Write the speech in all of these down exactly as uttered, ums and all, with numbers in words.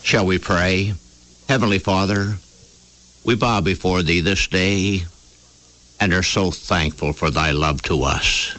Shall we pray? Heavenly Father, we bow before Thee this day and are so thankful for Thy love to us.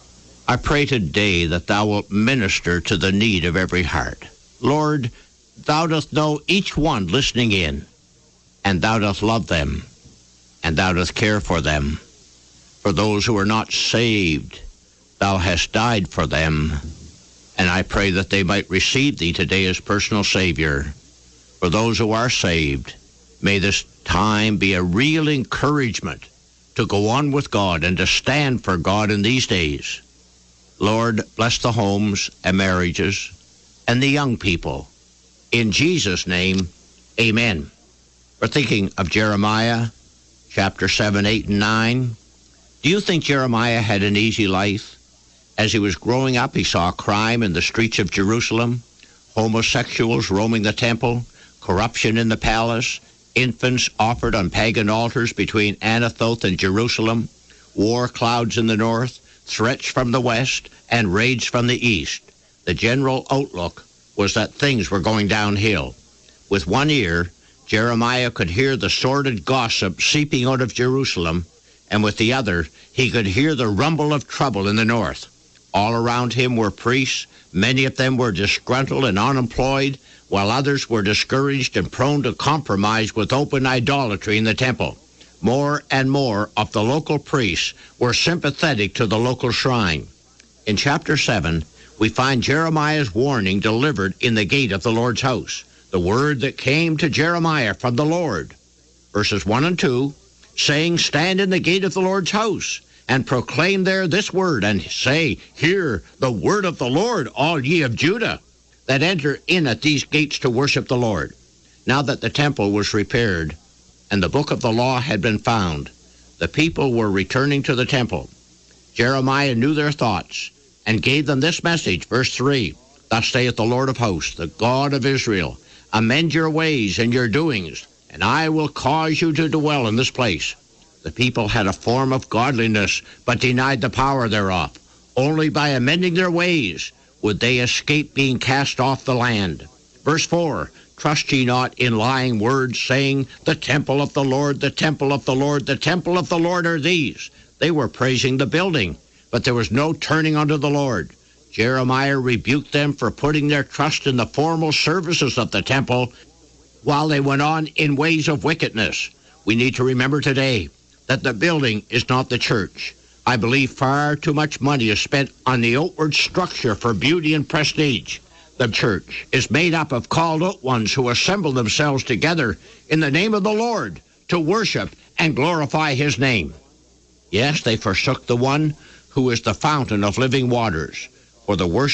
I pray today that Thou wilt minister to the need of every heart. Lord, Thou dost know each one listening in, and Thou dost love them, and Thou dost care for them. For those who are not saved, Thou hast died for them, and I pray that they might receive Thee today as personal Savior. For those who are saved, may this time be a real encouragement to go on with God and to stand for God in these days. Lord, bless the homes and marriages and the young people. In Jesus' name, amen. We're thinking of Jeremiah, chapter seven, eight, and nine. Do you think Jeremiah had an easy life? As he was growing up, he saw crime in the streets of Jerusalem, homosexuals roaming the temple, corruption in the palace, infants offered on pagan altars between Anathoth and Jerusalem, war clouds in the north, threats from the west, and raids from the east. The general outlook was that things were going downhill. With one ear, Jeremiah could hear the sordid gossip seeping out of Jerusalem, and with the other, he could hear the rumble of trouble in the north. All around him were priests. Many of them were disgruntled and unemployed, while others were discouraged and prone to compromise with open idolatry in the temple. More and more of the local priests were sympathetic to the local shrine. In chapter seven, we find Jeremiah's warning delivered in the gate of the Lord's house, the word that came to Jeremiah from the Lord. Verses one and two, saying, "Stand in the gate of the Lord's house, and proclaim there this word, and say, Hear the word of the Lord, all ye of Judah, that enter in at these gates to worship the Lord." Now that the temple was repaired, and the book of the law had been found, the people were returning to the temple. Jeremiah knew their thoughts, and gave them this message, verse three, "Thus saith the Lord of hosts, the God of Israel, amend your ways and your doings, and I will cause you to dwell in this place." The people had a form of godliness, but denied the power thereof. Only by amending their ways would they escape being cast off the land. Verse four, "Trust ye not in lying words, saying, The temple of the Lord, the temple of the Lord, the temple of the Lord are these." They were praising the building, but there was no turning unto the Lord. Jeremiah rebuked them for putting their trust in the formal services of the temple while they went on in ways of wickedness. We need to remember today that the building is not the church. I believe far too much money is spent on the outward structure for beauty and prestige. The church is made up of called out ones who assemble themselves together in the name of the Lord to worship and glorify his name. Yes, they forsook the one who is the fountain of living waters, for the worship